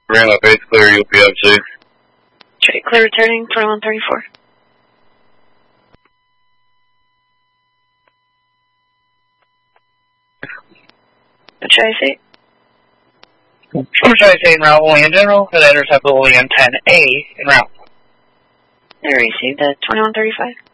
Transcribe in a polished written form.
Ramp base clear, UPFG. Straight clear returning, 2134. What should I say? What should I say en route? Only in general, for the intercept only in 10A en route. I received at 2135.